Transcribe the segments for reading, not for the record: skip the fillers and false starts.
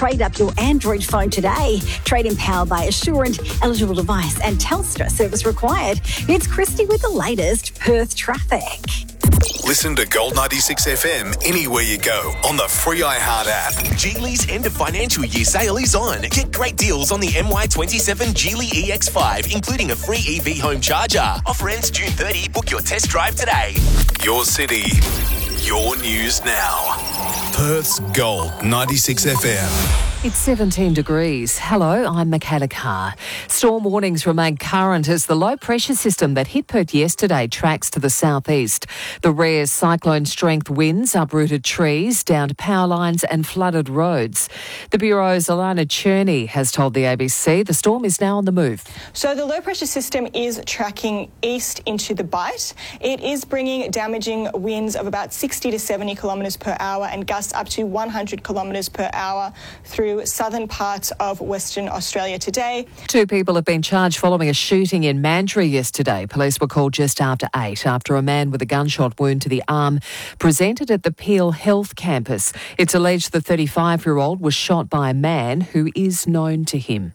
Trade up your Android phone today. Trade in power by Assurant, eligible device and Telstra service required. It's Christy with the latest Perth traffic. Listen to Gold 96 FM anywhere you go on the free iHeart app. Geely's end of financial year sale is on. Get great deals on the MY27 Geely EX5, including a free EV home charger. Offer ends June 30. Book your test drive today. Your city, your news now. Perth's Gold 96 FM. It's 17 degrees. Hello, I'm Michaela Carr. Storm warnings remain current as the low pressure system that hit Perth yesterday tracks to the southeast. The rare cyclone strength winds uprooted trees, downed power lines and flooded roads. The Bureau's Alana Cherney has told the ABC the storm is now on the move. So the low pressure system is tracking east into the Bight. It is bringing damaging winds of about 60 to 70 kilometres per hour and gusts up to 100 kilometres per hour through southern parts of Western Australia today. 2 people have been charged following a shooting in Mandurah yesterday. Police were called just after 8 after a man with a gunshot wound to the arm presented at the Peel Health campus. It's alleged the 35-year-old was shot by a man who is known to him.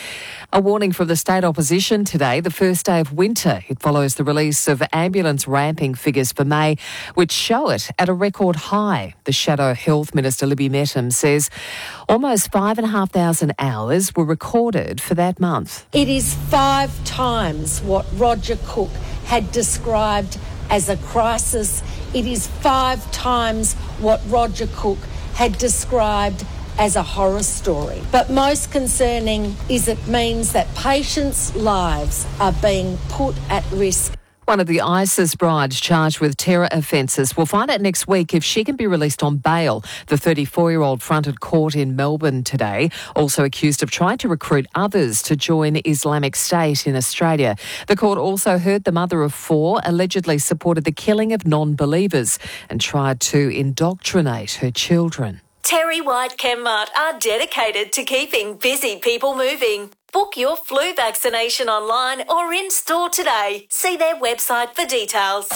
A warning from the state opposition today, the first day of winter. It follows the release of ambulance ramping figures for May, which show it at a record high. The Shadow Health Minister, Libby Mettam, says almost 5,500 hours were recorded for that month. It is 5 times what Roger Cook had described as a crisis. It is 5 times what Roger Cook had described as a horror story. But most concerning is it means that patients' lives are being put at risk. One of the ISIS brides charged with terror offences will find out next week if she can be released on bail. The 34-year-old fronted court in Melbourne today, also accused of trying to recruit others to join Islamic State in Australia. The court also heard the mother of 4 allegedly supported the killing of non-believers and tried to indoctrinate her children. Terry White Chemmart are dedicated to keeping busy people moving. Book your flu vaccination online or in store today. See their website for details.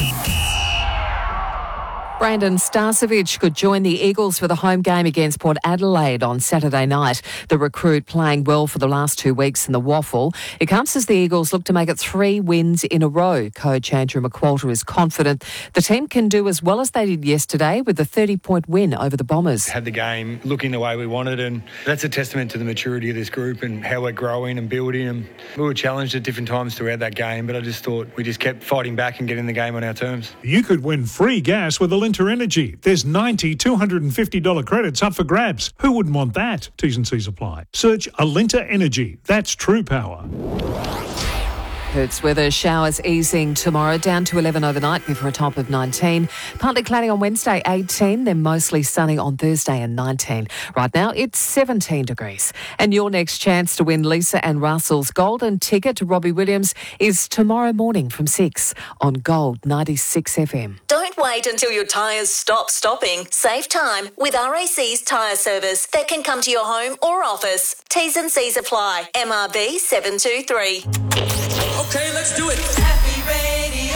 Brandon Starcevic could join the Eagles for the home game against Port Adelaide on Saturday night. The recruit playing well for the last 2 weeks in the Waffle. It comes as the Eagles look to make it 3 wins in a row. Coach Andrew McQualter is confident the team can do as well as they did yesterday with a 30-point win over the Bombers. Had the game looking the way we wanted, and that's a testament to the maturity of this group and how we're growing and building. And we were challenged at different times throughout that game, but I just thought we just kept fighting back and getting the game on our terms. You could win free gas with Alinta Energy. There's $90 $250 credits up for grabs. Who wouldn't want that? T's and C's apply. Search Alinta Energy. That's true power. Perth's weather, showers easing tomorrow, down to 11 overnight before a top of 19. Partly cloudy on Wednesday, 18, then mostly sunny on Thursday and 19. Right now, it's 17 degrees. And your next chance to win Lisa and Russell's golden ticket to Robbie Williams is tomorrow morning from 6 on Gold 96 FM. Don't wait until your tyres stop stopping. Save time with RAC's tyre service that can come to your home or office. T's and C's apply. MRB 723. Okay, let's do it. Happy Radio.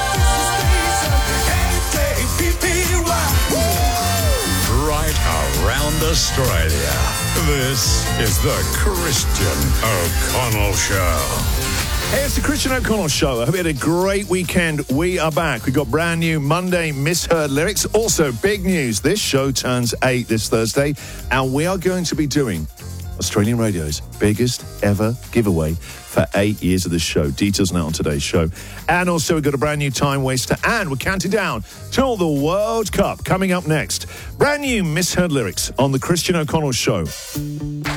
Right around Australia. This is the Christian O'Connell Show. Hey, it's the Christian O'Connell Show. I hope you had a great weekend. We are back. We've got brand new Monday Misheard Lyrics. Also, big news. This show turns 8 this Thursday, and we are going to be doing Australian radio's biggest ever giveaway for 8 years of this show. Details now on today's show. And also, we've got a brand new time waster, and we're counting down till the World Cup coming up next. Brand new Misheard Lyrics on the Christian O'Connell Show.